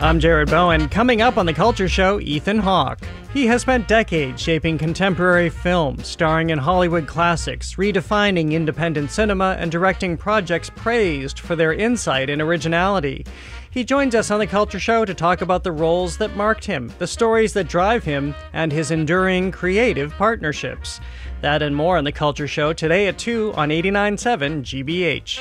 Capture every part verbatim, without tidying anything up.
I'm Jared Bowen. Coming up on The Culture Show, Ethan Hawke. He has spent decades shaping contemporary film, starring in Hollywood classics, redefining independent cinema, and directing projects praised for their insight and originality. He joins us on The Culture Show to talk about the roles that marked him, the stories that drive him, and his enduring creative partnerships. That and more on The Culture Show today at two on eighty-nine point seven G B H.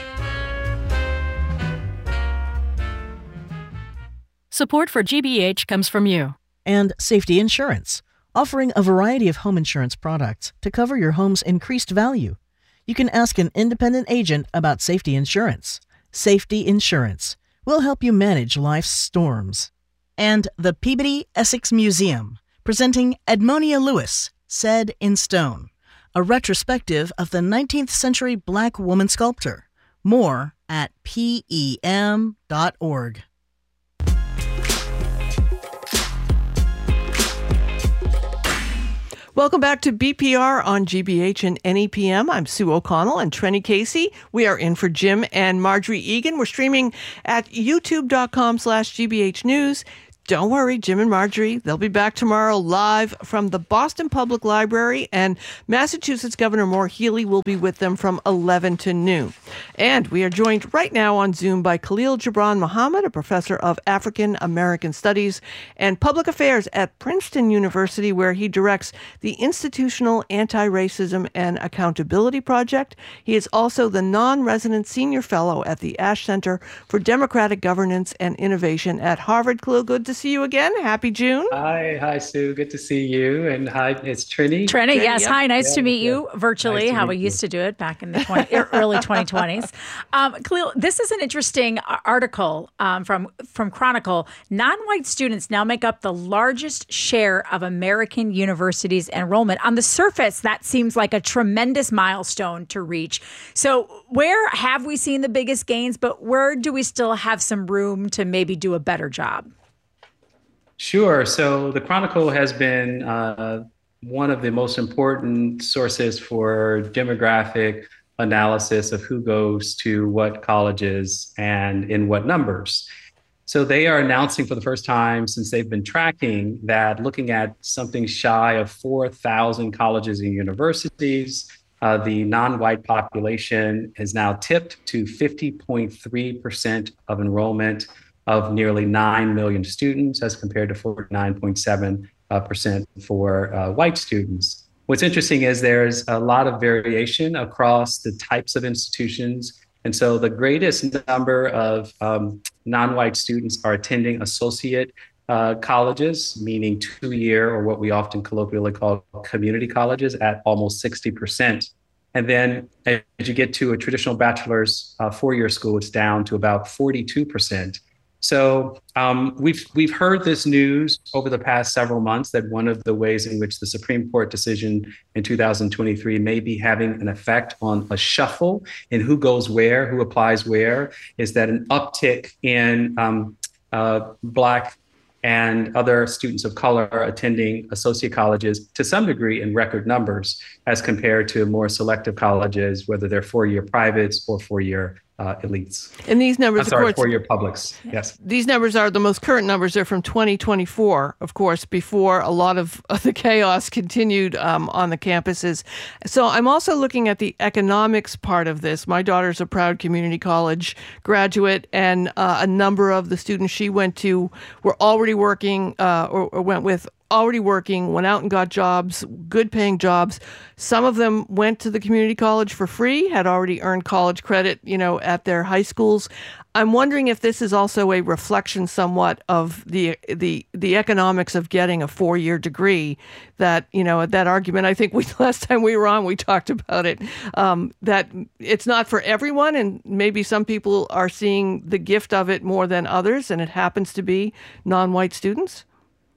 Support for G B H comes from you. And Safety Insurance, offering a variety of home insurance products to cover your home's increased value. You can ask an independent agent about Safety Insurance. Safety Insurance will help you manage life's storms. And the Peabody Essex Museum, presenting Edmonia Lewis, Said in Stone, a retrospective of the nineteenth century Black woman sculptor. More at P E M dot org. Welcome back to B P R on G B H and N E P M. I'm Sue O'Connell and Trenny Casey. We are in for Jim and Marjorie Egan. We're streaming at youtube.com slash GBH News. Don't worry, Jim and Marjorie, they'll be back tomorrow live from the Boston Public Library, and Massachusetts Governor Maura Healey will be with them from eleven to noon. And we are joined right now on Zoom by Khalil Gibran Muhammad, a professor of African American Studies and Public Affairs at Princeton University, where he directs the Institutional Anti-Racism and Accountability Project. He is also the non-resident senior fellow at the Ash Center for Democratic Governance and Innovation at Harvard. Khalil, good to see you again. Happy June. Hi, hi, Sue. Good to see you. And hi, it's Trini. Trini, yes. Yep. Hi, nice yeah, to meet yeah. you virtually, nice how we you. used to do it back in the twenty, early twenty twenties. Um, Khalil, this is an interesting article um, from, from Chronicle. Non-white students now make up the largest share of American universities' enrollment. On the surface, that seems like a tremendous milestone to reach. So where have we seen the biggest gains, but where do we still have some room to maybe do a better job? Sure. So the Chronicle has been uh, one of the most important sources for demographic analysis of who goes to what colleges and in what numbers. So they are announcing for the first time since they've been tracking that looking at something shy of four thousand colleges and universities, uh, the non-white population has now tipped to fifty point three percent of enrollment of nearly nine million students as compared to forty-nine point seven percent for uh, white students. What's interesting is there's a lot of variation across the types of institutions. And so the greatest number of um, non-white students are attending associate uh, colleges, meaning two-year or what we often colloquially call community colleges at almost sixty percent. And then as you get to a traditional bachelor's uh, four-year school, it's down to about forty-two percent. So um, we've we've heard this news over the past several months that one of the ways in which the Supreme Court decision in two thousand twenty-three may be having an effect on a shuffle in who goes where, who applies where, is that an uptick in um, uh, Black and other students of color attending associate colleges to some degree in record numbers as compared to more selective colleges, whether they're four-year privates or four-year Uh, elites. And these numbers, I'm sorry, of course, four-year publics. Yes. These numbers are the most current numbers. They're from twenty twenty-four, of course, before a lot of, of the chaos continued um, on the campuses. So I'm also looking at the economics part of this. My daughter's a proud community college graduate, and uh, a number of the students she went to were already working uh, or, or went with already working, went out and got jobs, good paying jobs. Some of them went to the community college for free, had already earned college credit, you know, at their high schools. I'm wondering if this is also a reflection somewhat of the the the economics of getting a four-year degree. That, you know, that argument, I think we last time we were on, we talked about it, um, that it's not for everyone, and maybe some people are seeing the gift of it more than others, and it happens to be non-white students.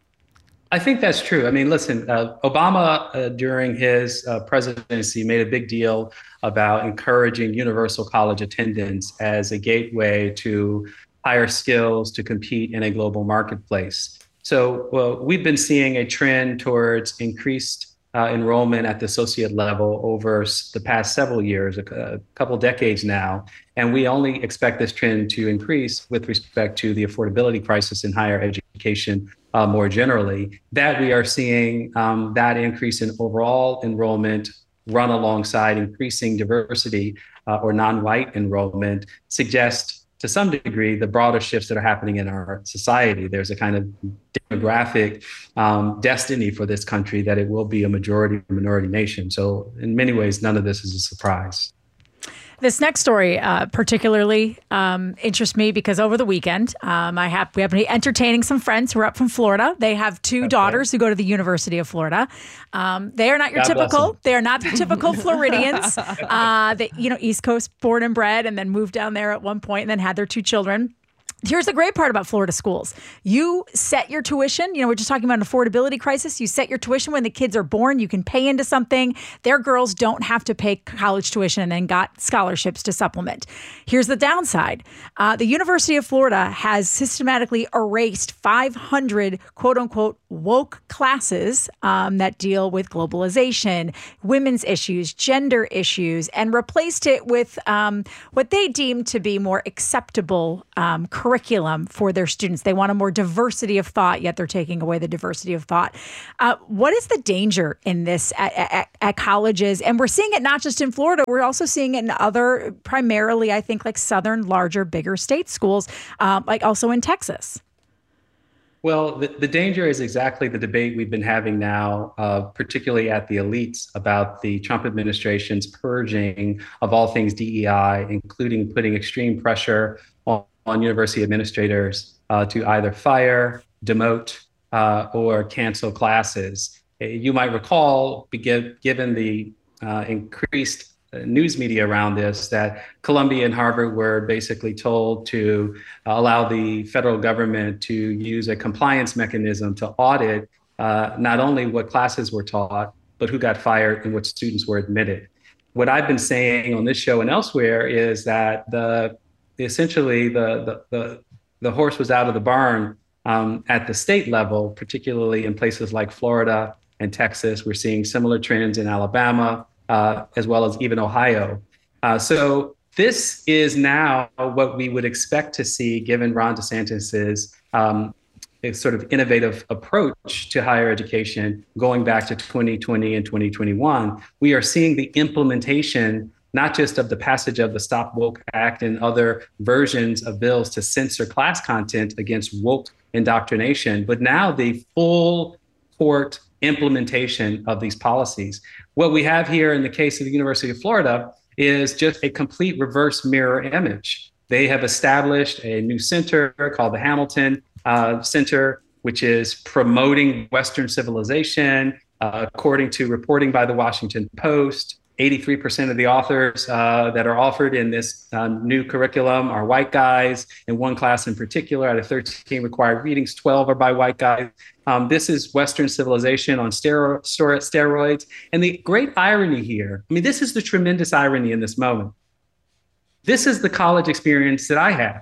I think that's true. I mean, listen, uh, Obama, uh, during his uh, presidency, made a big deal about encouraging universal college attendance as a gateway to higher skills to compete in a global marketplace. So well, we've been seeing a trend towards increased uh, enrollment at the associate level over the past several years, a, a couple decades now. And we only expect this trend to increase with respect to the affordability crisis in higher education uh, more generally, that we are seeing um, that increase in overall enrollment run alongside increasing diversity uh, or non-white enrollment suggests to some degree the broader shifts that are happening in our society. There's a kind of demographic um, destiny for this country that it will be a majority minority nation. So in many ways, none of this is a surprise. This next story uh, particularly um, interests me because over the weekend, um, I have we happen to be entertaining some friends who are up from Florida. They have two okay. daughters who go to the University of Florida. Um, they are not your God typical. They are not the typical Floridians. Uh, they, you know, East Coast born and bred, and then moved down there at one point, and then had their two children. Here's the great part about Florida schools. You set your tuition. You know, we're just talking about an affordability crisis. You set your tuition when the kids are born. You can pay into something. Their girls don't have to pay college tuition and then got scholarships to supplement. Here's the downside. Uh, the University of Florida has systematically erased five hundred quote unquote woke classes um, that deal with globalization, women's issues, gender issues, and replaced it with um, what they deem to be more acceptable um, curriculum for their students. They want a more diversity of thought, yet they're taking away the diversity of thought. Uh, what is the danger in this at, at, at colleges? And we're seeing it not just in Florida, we're also seeing it in other, primarily, I think, like southern, larger, bigger state schools, um, like also in Texas. Well, the, the danger is exactly the debate we've been having now, uh, particularly at the elites, about the Trump administration's purging of all things D E I, including putting extreme pressure on, on university administrators uh, to either fire, demote, uh, or cancel classes. You might recall, given the uh, increased news media around this, that Columbia and Harvard were basically told to allow the federal government to use a compliance mechanism to audit uh, not only what classes were taught, but who got fired and what students were admitted. What I've been saying on this show and elsewhere is that the essentially the the the, the horse was out of the barn um, at the state level, particularly in places like Florida and Texas. We're seeing similar trends in Alabama, Uh, as well as even Ohio. Uh, so this is now what we would expect to see given Ron DeSantis's um, sort of innovative approach to higher education going back to twenty twenty and twenty twenty-one. We are seeing the implementation, not just of the passage of the Stop Woke Act and other versions of bills to censor class content against woke indoctrination, but now the full court implementation of these policies. What we have here in the case of the University of Florida is just a complete reverse mirror image. They have established a new center called the Hamilton uh, Center, which is promoting Western civilization. Uh, according to reporting by the Washington Post, eighty-three percent of the authors uh, that are offered in this um, new curriculum are white guys. In one class in particular, out of thirteen required readings, twelve are by white guys. Um, this is Western civilization on stero- steroids. And the great irony here, I mean, this is the tremendous irony in this moment. This is the college experience that I had.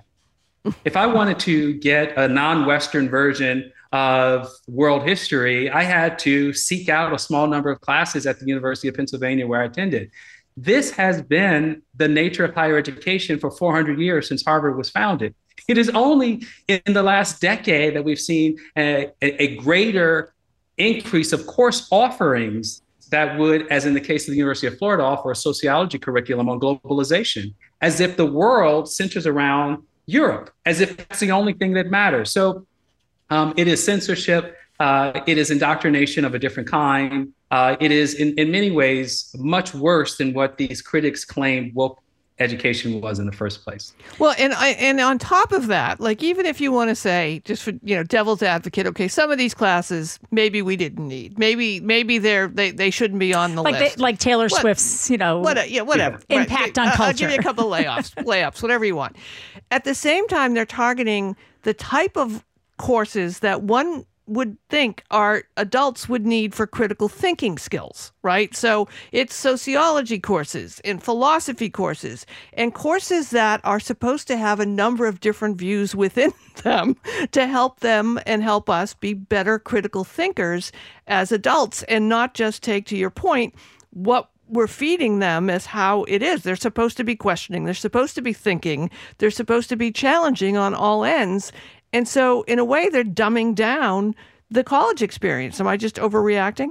If I wanted to get a non-Western version of world history, I had to seek out a small number of classes at the University of Pennsylvania where I attended. This has been the nature of higher education for four hundred years since Harvard was founded. It is only in the last decade that we've seen a, a greater increase of course offerings that would, as in the case of the University of Florida, offer a sociology curriculum on globalization, as if the world centers around Europe, as if that's the only thing that matters. So um, it is censorship. Uh, it is indoctrination of a different kind. Uh, it is, in, in many ways, much worse than what these critics claimed woke education was in the first place. Well, and I, and on top of that, like, even if you want to say, just for, you know, devil's advocate, okay, some of these classes maybe we didn't need, maybe maybe they're they, they shouldn't be on the like list, they, like Taylor what, Swift's, you know, what, yeah, whatever impact right. on culture. I'll give you a couple of layoffs, layups, whatever you want. At the same time, they're targeting the type of courses that one would think our adults would need for critical thinking skills, right? So it's sociology courses and philosophy courses and courses that are supposed to have a number of different views within them to help them and help us be better critical thinkers as adults, and not just take, to your point, what we're feeding them as how it is. They're supposed to be questioning. They're supposed to be thinking. They're supposed to be challenging on all ends. And so, in a way, they're dumbing down the college experience. Am I just overreacting?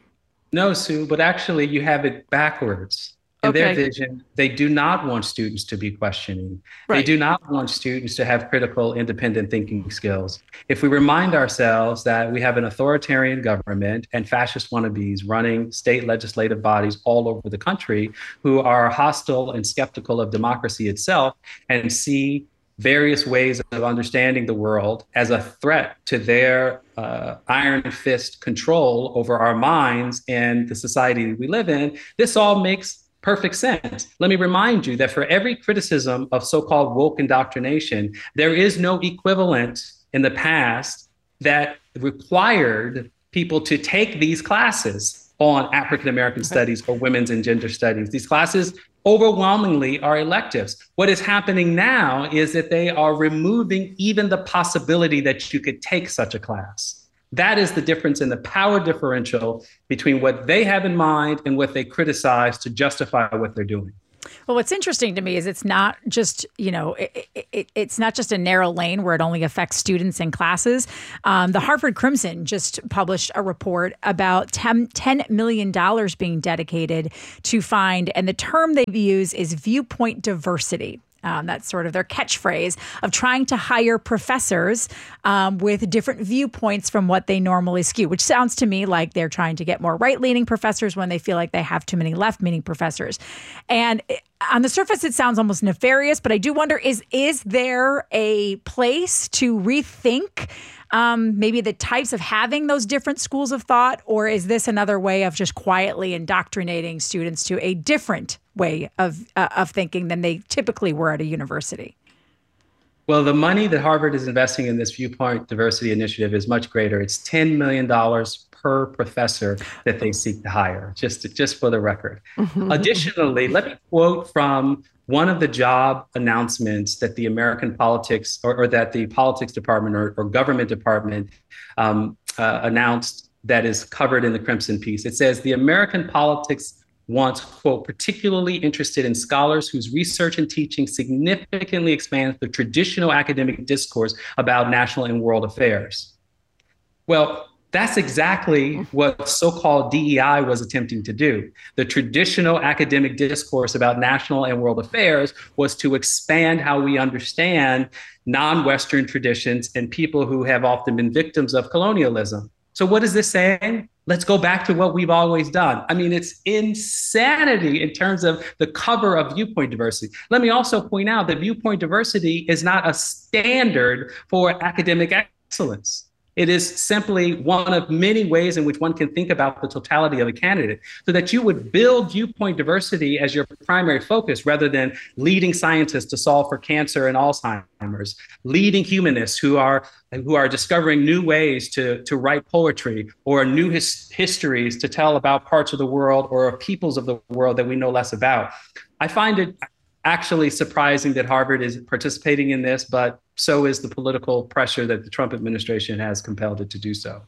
No, Sue, but actually you have it backwards. In Okay. their vision, they do not want students to be questioning. They Right. do not want students to have critical, independent thinking skills. If we remind ourselves that we have an authoritarian government and fascist wannabes running state legislative bodies all over the country who are hostile and skeptical of democracy itself and see various ways of understanding the world as a threat to their uh, iron fist control over our minds and the society we live in, this all makes perfect sense. Let me remind you that for every criticism of so-called woke indoctrination, there is no equivalent in the past that required people to take these classes on African American studies or women's and gender studies. These classes overwhelmingly are electives. What is happening now is that they are removing even the possibility that you could take such a class. That is the difference in the power differential between what they have in mind and what they criticize to justify what they're doing. Well, what's interesting to me is it's not just, you know, it, it, it's not just a narrow lane where it only affects students and classes. Um, the Harvard Crimson just published a report about ten million dollars being dedicated to find, and the term they use is viewpoint diversity. Um, that's sort of their catchphrase of trying to hire professors um, with different viewpoints from what they normally skew, which sounds to me like they're trying to get more right-leaning professors when they feel like they have too many left-leaning professors. And on the surface, it sounds almost nefarious, but I do wonder, is is there a place to rethink um, maybe the types of having those different schools of thought, or is this another way of just quietly indoctrinating students to a different way of uh, of thinking than they typically were at a university? Well, the money that Harvard is investing in this viewpoint diversity initiative is much greater. It's ten million dollars per professor that they seek to hire, just, to, just for the record. Additionally, let me quote from one of the job announcements that the American politics or, or that the politics department or, or government department um, uh, announced that is covered in the Crimson piece. It says the American politics wants, quote, particularly interested in scholars whose research and teaching significantly expands the traditional academic discourse about national and world affairs. Well, that's exactly what so-called D E I was attempting to do. The traditional academic discourse about national and world affairs was to expand how we understand non-Western traditions and people who have often been victims of colonialism. So what is this saying? Let's go back to what we've always done. I mean, it's insanity in terms of the cover of viewpoint diversity. Let me also point out that viewpoint diversity is not a standard for academic excellence. It is simply one of many ways in which one can think about the totality of a candidate, so that you would build viewpoint diversity as your primary focus rather than leading scientists to solve for cancer and Alzheimer's, leading humanists who are who are discovering new ways to, to write poetry or new his, histories to tell about parts of the world or peoples of the world that we know less about. I find it actually surprising that Harvard is participating in this, but so is the political pressure that the Trump administration has compelled it to do so.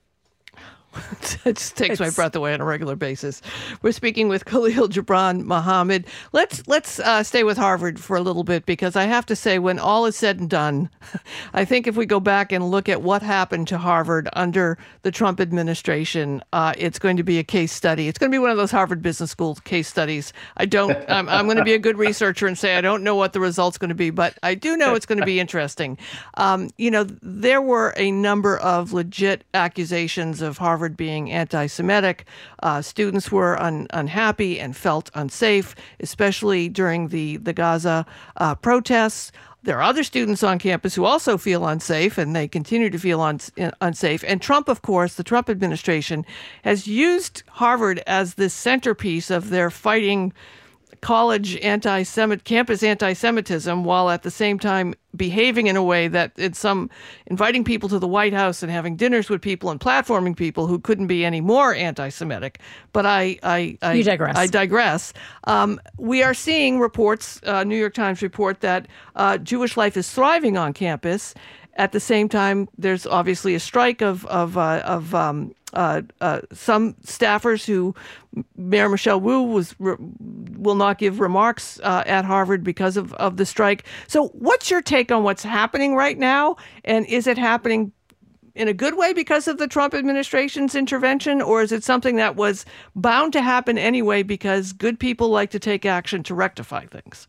It just takes my breath away on a regular basis. We're speaking with Khalil Gibran Muhammad. Let's let's uh, stay with Harvard for a little bit, because I have to say, when all is said and done, I think if we go back and look at what happened to Harvard under the Trump administration, uh, it's going to be a case study. It's going to be one of those Harvard Business School case studies. I don't. I'm, I'm going to be a good researcher and say I don't know what the result's going to be, but I do know it's going to be interesting. Um, you know, there were a number of legit accusations of Harvard being anti-Semitic. Uh, students were un- unhappy and felt unsafe, especially during the, the Gaza uh, protests. There are other students on campus who also feel unsafe, and they continue to feel un- unsafe. And Trump, of course, the Trump administration, has used Harvard as the centerpiece of their fighting college anti-Semit campus anti-Semitism, while at the same time behaving in a way that it's some inviting people to the White House and having dinners with people and platforming people who couldn't be any more anti-Semitic. But I, I, I you digress. I digress. Um, we are seeing reports, uh, New York Times report that uh, Jewish life is thriving on campus. At the same time, there's obviously a strike of of uh, of um, uh, uh, some staffers who Mayor Michelle Wu was re- will not give remarks uh, at Harvard because of, of the strike. So, what's your take on what's happening right now, and is it happening in a good way because of the Trump administration's intervention, or is it something that was bound to happen anyway because good people like to take action to rectify things?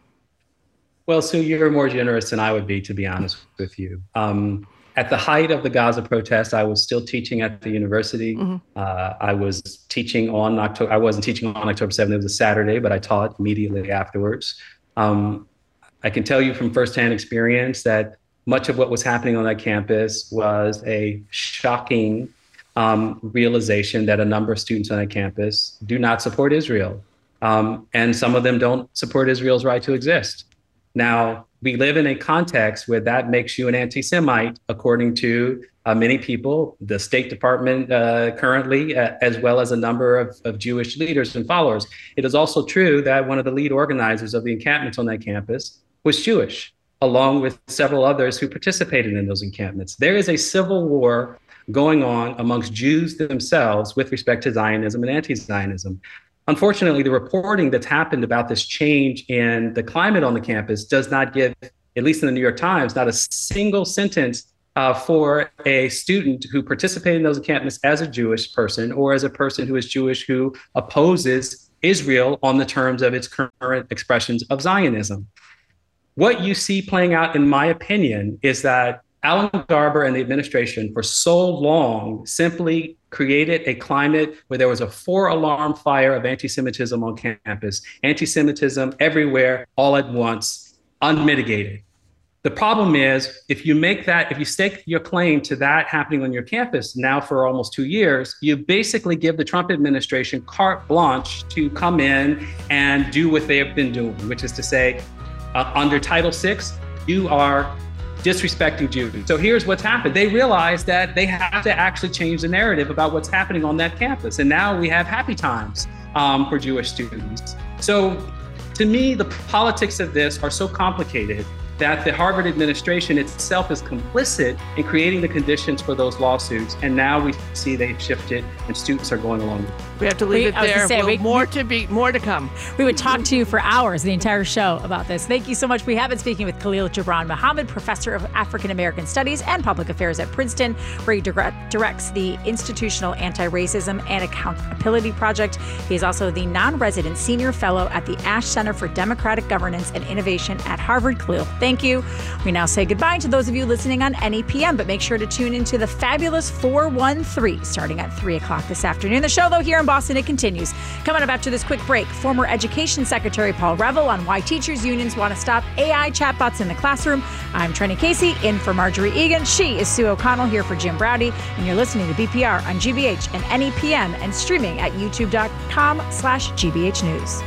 Well, Sue, you're more generous than I would be, to be honest with you. Um, at the height of the Gaza protests, I was still teaching at the university. Mm-hmm. Uh, I was teaching on October. I wasn't teaching on October seventh. It was a Saturday, but I taught immediately afterwards. Um, I can tell you from firsthand experience that much of what was happening on that campus was a shocking um, realization that a number of students on that campus do not support Israel. Um, and some of them don't support Israel's right to exist. Now, we live in a context where that makes you an anti-Semite, according to uh, many people, the State Department uh, currently, uh, as well as a number of, of Jewish leaders and followers. It is also true that one of the lead organizers of the encampments on that campus was Jewish, along with several others who participated in those encampments. There is a civil war going on amongst Jews themselves with respect to Zionism and anti-Zionism. Unfortunately, the reporting that's happened about this change in the climate on the campus does not give, at least in the New York Times, not a single sentence uh, for a student who participated in those encampments as a Jewish person or as a person who is Jewish who opposes Israel on the terms of its current expressions of Zionism. What you see playing out, in my opinion, is that Alan Garber and the administration for so long simply created a climate where there was a four-alarm fire of anti-Semitism on campus, anti-Semitism everywhere, all at once, unmitigated. The problem is, if you make that, if you stake your claim to that happening on your campus now for almost two years, you basically give the Trump administration carte blanche to come in and do what they have been doing, which is to say, uh, under Title six, you are disrespecting Jews. So here's what's happened. They realized that they have to actually change the narrative about what's happening on that campus. And now we have happy times um, for Jewish students. So to me, the politics of this are so complicated that the Harvard administration itself is complicit in creating the conditions for those lawsuits. And now we see they've shifted and students are going along with it. We have to leave we, it there. Say, well, we, more to be, more to come. We would talk to you for hours, the entire show, about this. Thank you so much. We have been speaking with Khalil Gibran Muhammad, professor of African American Studies and Public Affairs at Princeton, where he direct, directs the Institutional Anti-Racism and Accountability Project. He is also the non-resident senior fellow at the Ash Center for Democratic Governance and Innovation at Harvard. Khalil, thank you. We now say goodbye to those of you listening on N E P M, but make sure to tune into the fabulous four one three starting at three o'clock this afternoon. The show, though, here in Boston, it continues. Coming up after this quick break, former Education Secretary Paul Reville on why teachers' unions want to stop A I chatbots in the classroom. I'm Trenny Casey, in for Marjorie Egan. She is Sue O'Connell, here for Jim Browdy, and you're listening to B P R on G B H and N E P M and streaming at youtube.com slash GBH News.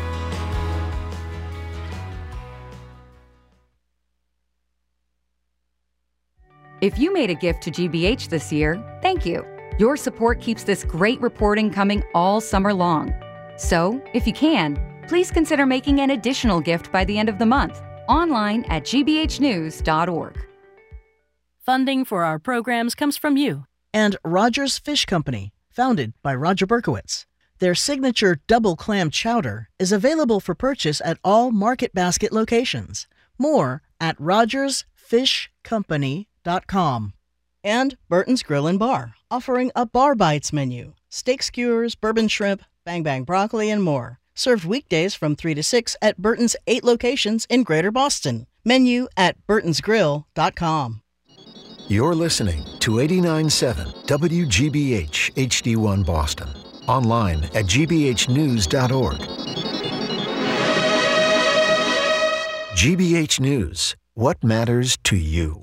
If you made a gift to G B H this year, thank you. Your support keeps this great reporting coming all summer long. So, if you can, please consider making an additional gift by the end of the month, online at g b h news dot org. Funding for our programs comes from you. And Rogers Fish Company, founded by Roger Berkowitz. Their signature double clam chowder is available for purchase at all Market Basket locations. More at rogers fish company dot com. And Burton's Grill and Bar, offering a Bar Bites menu. Steak skewers, bourbon shrimp, bang bang broccoli, and more. Served weekdays from three to six at Burton's eight locations in Greater Boston. Menu at burtons grill dot com. You're listening to eighty-nine point seven W G B H H D one Boston. Online at g b h news dot org. G B H News. What matters to you?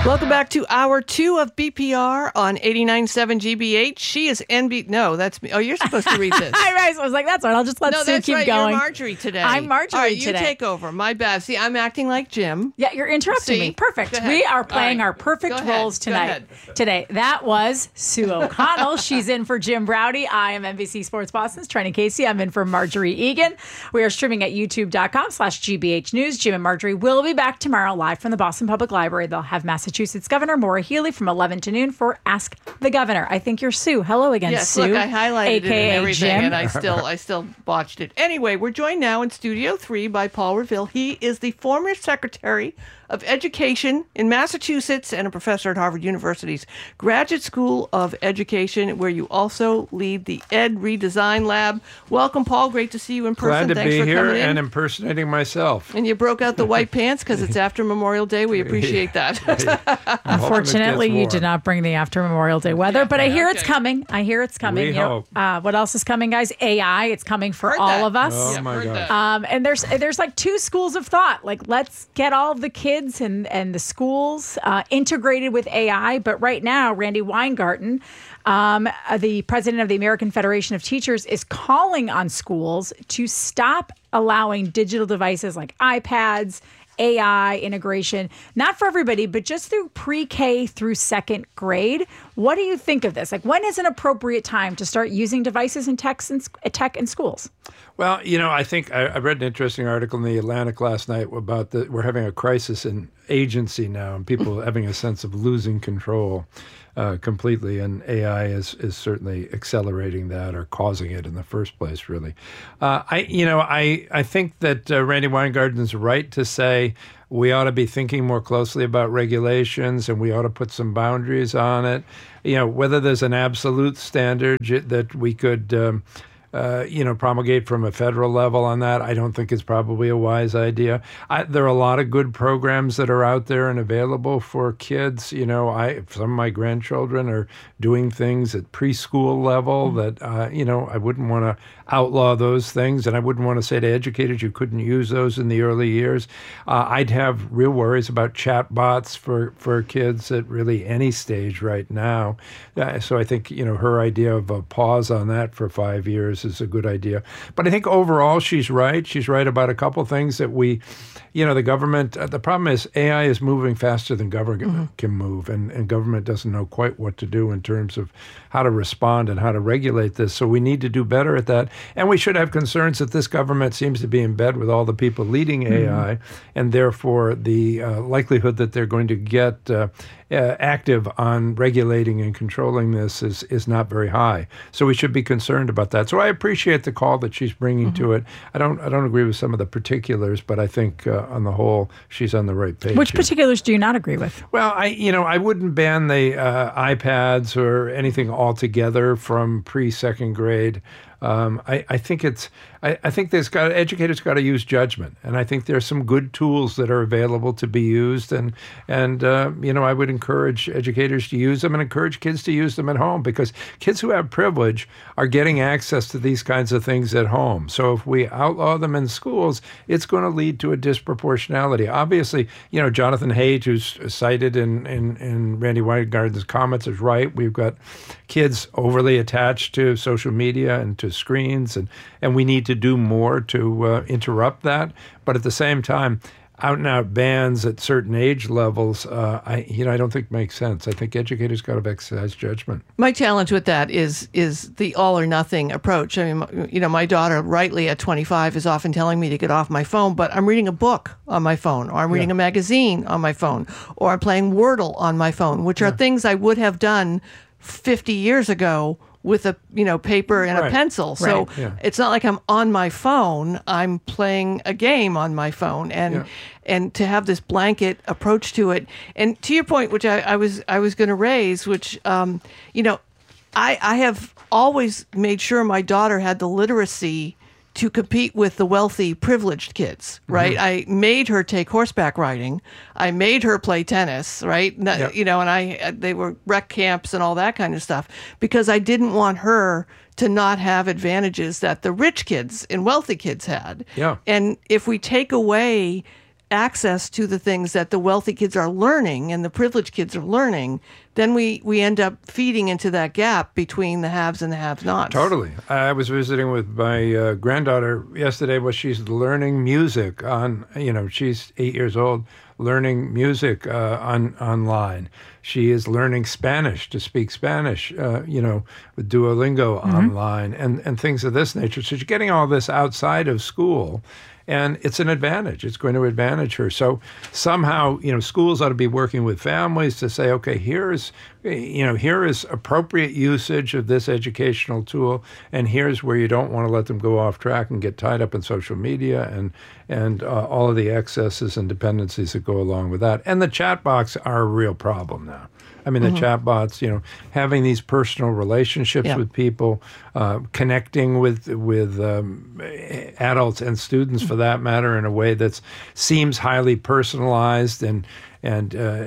Welcome back to hour two of B P R on eighty-nine point seven G B H. She is N B. No, that's me. Oh, you're supposed to read this. I was like, that's all right. I'll just let no, Sue that's keep right. going. You're Marjorie today. I'm Marjorie All right, today. you take over. My bad. See, I'm acting like Jim. Yeah, you're interrupting See? me. Perfect. Go ahead. We are playing All right. our perfect Go ahead. roles Go tonight. ahead. Today, that was Sue O'Connell. She's in for Jim Browdy. I am N B C Sports Boston's Trenny Casey. I'm in for Marjorie Egan. We are streaming at youtube.com slash GBH News. Jim and Marjorie will be back tomorrow live from the Boston Public Library. They'll have Massachusetts Governor Maura Healey from eleven to noon for Ask the Governor. I think you're Sue. Hello again, yes, Sue. look, I highlighted A K A it and everything, Jim. and I still, I still botched it. Anyway, we're joined now in Studio Three by Paul Reville. He is the former Secretary of Education in Massachusetts and a professor at Harvard University's Graduate School of Education, where you also lead the Ed Redesign Lab. Welcome, Paul. Great to see you in person. Glad to Thanks be for here coming in. and impersonating myself. And you broke out the white pants because it's after Memorial Day. We appreciate that. Unfortunately, you did not bring the after Memorial Day weather, but I hear okay. it's coming. I hear it's coming. We You know, hope. uh, what else is coming, guys? A I. It's coming for Heard all that. of us. Oh Yeah, my heard God. that. Um, and there's there's like two schools of thought. Like, let's get all of the kids and, and the schools uh, integrated with A I. But right now, Randy Weingarten, um, uh, the president of the American Federation of Teachers, is calling on schools to stop allowing digital devices like iPads, A I integration, not for everybody, but just through pre-K through second grade. What do you think of this? Like, when is an appropriate time to start using devices and tech in, tech in schools? Well, you know, I think I, I read an interesting article in the Atlantic last night about the we're having a crisis in agency now, and people having a sense of losing control uh, completely, and A I is is certainly accelerating that or causing it in the first place. Really, uh, I you know I I think that uh, Randy Weingarten's right to say we ought to be thinking more closely about regulations, and we ought to put some boundaries on it. You know, whether there's an absolute standard that we could. Um, Uh, you know, promulgate from a federal level on that, I don't think is probably a wise idea. I, there are a lot of good programs that are out there and available for kids. You know, I some of my grandchildren are doing things at preschool level that, uh, you know, I wouldn't want to outlaw those things, and I wouldn't want to say to educators you couldn't use those in the early years. Uh, I'd have real worries about chat bots for, for kids at really any stage right now. Uh, so I think, you know, her idea of a pause on that for five years is a good idea. But I think overall she's right. She's right about a couple things that we, you know, the government, uh, the problem is A I is moving faster than government mm-hmm. can move, and, and government doesn't know quite what to do in terms of how to respond and how to regulate this. So we need to do better at that. And we should have concerns that this government seems to be in bed with all the people leading A I, mm-hmm. and therefore the uh, likelihood that they're going to get uh, uh, active on regulating and controlling this is, is not very high. So we should be concerned about that. So I appreciate the call that she's bringing mm-hmm. to it. I don't I don't agree with some of the particulars, but I think uh, on the whole, she's on the right page. Which here. particulars do you not agree with? Well, I you know I wouldn't ban the uh, iPads or anything altogether from pre-second grade. Um, I, I think it's. I, I think there's got educators got to use judgment, and I think there's some good tools that are available to be used, and and uh, you know I would encourage educators to use them and encourage kids to use them at home, because kids who have privilege are getting access to these kinds of things at home. So if we outlaw them in schools, it's going to lead to a disproportionality. Obviously, you know Jonathan Haidt, who's cited in in, in Randy Weingarten's comments, is right. We've got kids overly attached to social media and to screens, and, and we need to do more to uh, interrupt that. But at the same time, out and out bans at certain age levels, uh, I you know I don't think makes sense. I think educators got to exercise judgment. My challenge with that is is the all or nothing approach. I mean, you know, my daughter, rightly at twenty-five, is often telling me to get off my phone, but I'm reading a book on my phone, or I'm reading yeah. a magazine on my phone, or I'm playing Wordle on my phone, which yeah. are things I would have done fifty years ago with a you know paper and right. a pencil. So right. yeah. it's not like I'm on my phone. I'm playing a game on my phone, and yeah. and to have this blanket approach to it. And to your point, which I, I was I was going to raise, which um, you know, I I have always made sure my daughter had the literacy to compete with the wealthy, privileged kids, right? Mm-hmm. I made her take horseback riding. I made her play tennis, right? Yep. You know, and I they were rec camps and all that kind of stuff, because I didn't want her to not have advantages that the rich kids and wealthy kids had. Yeah. And if we take away access to the things that the wealthy kids are learning and the privileged kids are learning, then we, we end up feeding into that gap between the haves and the have-nots. Totally. I was visiting with my uh, granddaughter yesterday, where she's learning music on, you know, she's eight years old, learning music uh, on online. She is learning Spanish to speak Spanish, uh, you know, with Duolingo mm-hmm. online and, and things of this nature. So she's getting all this outside of school. And it's an advantage. It's going to advantage her. So somehow, you know, schools ought to be working with families to say, okay, here's, you know, here is appropriate usage of this educational tool, and here's where you don't want to let them go off track and get tied up in social media and and uh, all of the excesses and dependencies that go along with that. And the chat box are a real problem now. I mean, the mm-hmm. chatbots, you know, having these personal relationships yeah. with people, uh, connecting with with um, adults and students, for that matter, in a way that seems highly personalized and and uh,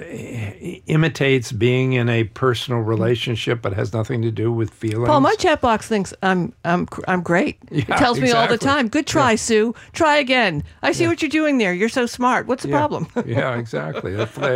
imitates being in a personal relationship, but has nothing to do with feelings. Paul, my chat box thinks I'm I'm I'm great. Yeah, it tells me exactly. all the time, "Good try, yeah. Sue. Try again. I see yeah. what you're doing there. You're so smart. What's the yeah. problem?" yeah, exactly.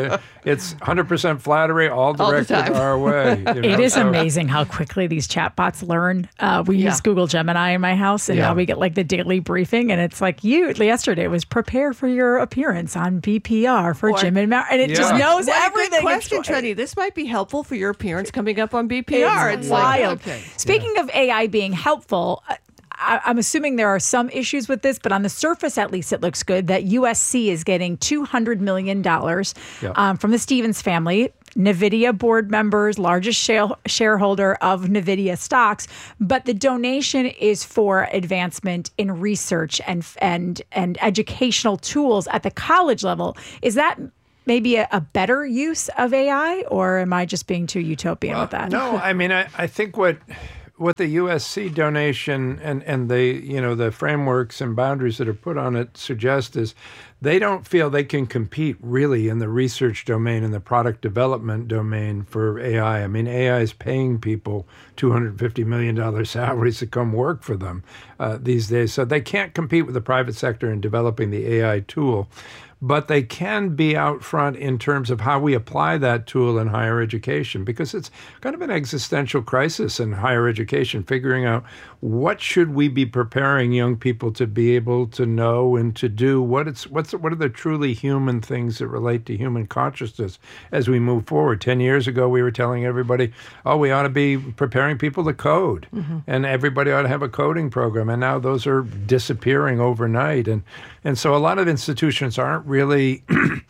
It's one hundred percent flattery, all directed all our way. You know? It is so, amazing how quickly these chatbots learn. Uh, we yeah. use Google Gemini in my house, and yeah. now we get like the daily briefing, and it's like, you yesterday it was prepare for your appeararance on B P R for or, Jim and Mar, and it yeah. just knows what everything. Good question, Trenny. This might be helpful for your appearance coming up on B P R. It's, it's wild. Like, okay. Speaking yeah. of A I being helpful, I, I'm assuming there are some issues with this, but on the surface, at least, it looks good that U S C is getting two hundred million dollars yeah. um, from the Stevens family. NVIDIA board members, largest share, shareholder of NVIDIA stocks, but the donation is for advancement in research and and and educational tools at the college level. Is that maybe a, a better use of A I, or am I just being too utopian well, with that? No, I mean, I, I think what what the U S C donation and, and the, you know, the frameworks and boundaries that are put on it suggest is they don't feel they can compete really in the research domain and the product development domain for A I. I mean, A I is paying people two hundred fifty million dollars salaries to come work for them uh, these days. So they can't compete with the private sector in developing the A I tool. But they can be out front in terms of how we apply that tool in higher education, because it's kind of an existential crisis in higher education, figuring out what should we be preparing young people to be able to know and to do, what it's what's what are the truly human things that relate to human consciousness as we move forward. Ten years ago, we were telling everybody, oh, we ought to be preparing people to code, mm-hmm. and everybody ought to have a coding program. And now those are disappearing overnight. And and so a lot of institutions aren't really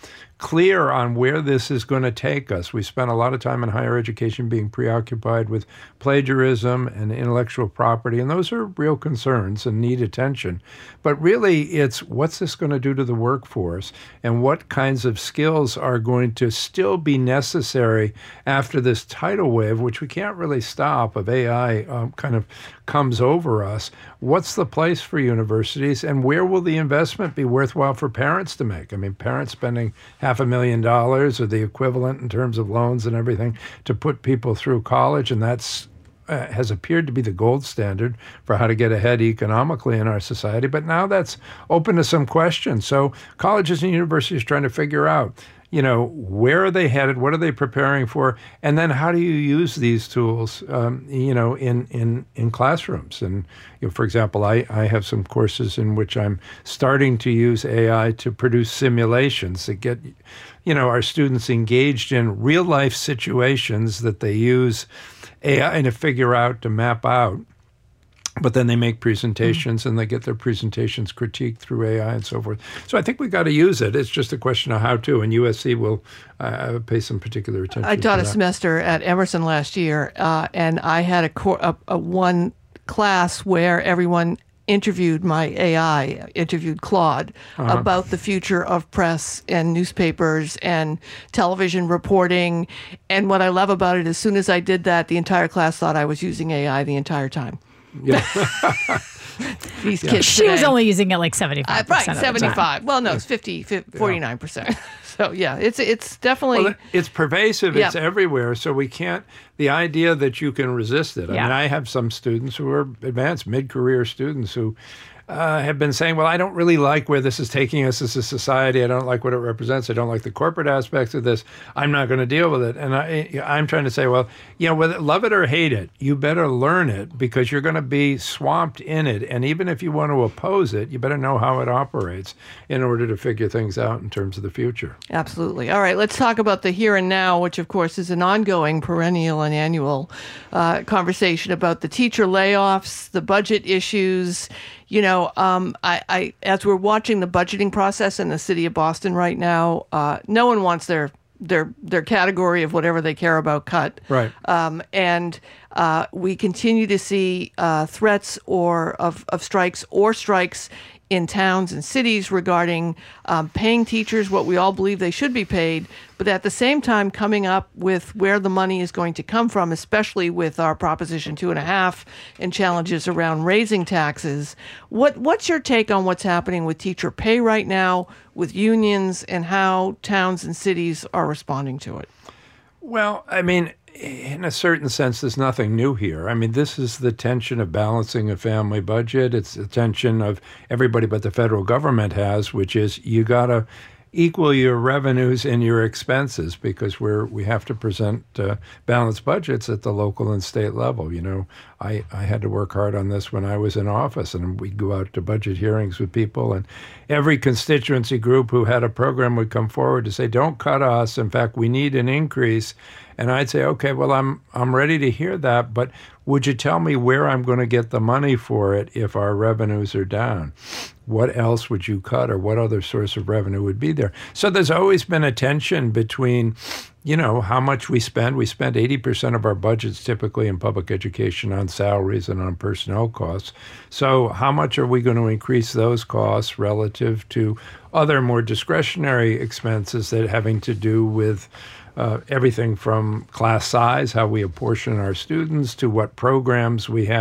clear on where this is going to take us. We spent a lot of time in higher education being preoccupied with plagiarism and intellectual property, and those are real concerns and need attention. But really, it's what's this going to do to the workforce, and what kinds of skills are going to still be necessary after this tidal wave, which we can't really stop, of A I um, kind of comes over us. What's the place for universities, and where will the investment be worthwhile for parents to make? I mean, parents spending half a million dollars or the equivalent in terms of loans and everything to put people through college, and that's uh, has appeared to be the gold standard for how to get ahead economically in our society. But now that's open to some questions. So colleges and universities are trying to figure out, you know, where are they headed? What are they preparing for? And then how do you use these tools, um, you know, in, in, in classrooms? And, you know, for example, I, I have some courses in which I'm starting to use A I to produce simulations that get, you know, our students engaged in real life situations that they use A I to figure out, to map out. But then they make presentations, mm-hmm. and they get their presentations critiqued through A I and so forth. So I think we got to use it. It's just a question of how to, and U S C will uh, pay some particular attention. I taught to a that. semester at Emerson last year, uh, and I had a, cor- a, a one class where everyone interviewed my A I, interviewed Claude, uh-huh. about the future of press and newspapers and television reporting. And what I love about it, as soon as I did that, the entire class thought I was using A I the entire time. Yeah. These yeah. kids She today. was only using it like seventy-five percent uh, Right, of the seventy-five. time. Well, no, it's fifty, fifty forty-nine percent. So, yeah, it's it's definitely... Well, it's pervasive. Yeah. It's everywhere. So we can't... The idea that you can resist it. I Yeah. mean, I have some students who are advanced mid-career students who uh, have been saying, well, I don't really like where this is taking us as a society. I don't like what it represents. I don't like the corporate aspects of this. I'm not going to deal with it. And I, I'm trying to say, well, you know, whether love it or hate it, you better learn it because you're going to be swamped in it. And even if you want to oppose it, you better know how it operates in order to figure things out in terms of the future. Absolutely. All right, let's talk about the here and now, which, of course, is an ongoing, perennial, and annual uh, conversation about the teacher layoffs, the budget issues. You know, um, I, I as we're watching the budgeting process in the city of Boston right now, uh, no one wants their their their category of whatever they care about cut. Right. Um, and uh, we continue to see uh, threats or of, of strikes or strikes in towns and cities regarding um, paying teachers what we all believe they should be paid, but at the same time coming up with where the money is going to come from, especially with our Proposition Two and a Half and challenges around raising taxes. What What's your take on what's happening with teacher pay right now, with unions, and how towns and cities are responding to it? Well, I mean, in a certain sense, there's nothing new here. I mean, this is the tension of balancing a family budget. It's the tension of everybody but the federal government has, which is you got to equal your revenues and your expenses because we're we have to present uh, balanced budgets at the local and state level. You know, I, I had to work hard on this when I was in office, and we'd go out to budget hearings with people, and every constituency group who had a program would come forward to say, don't cut us. In fact, we need an increase. And I'd say, okay, well, I'm I'm ready to hear that, but would you tell me where I'm going to get the money for it if our revenues are down? What else would you cut, or what other source of revenue would be there? So there's always been a tension between, you know, how much we spend. We spend eighty percent of our budgets typically in public education on salaries and on personnel costs. So how much are we going to increase those costs relative to other more discretionary expenses that having to do with Uh, everything from class size, how we apportion our students, to what programs we have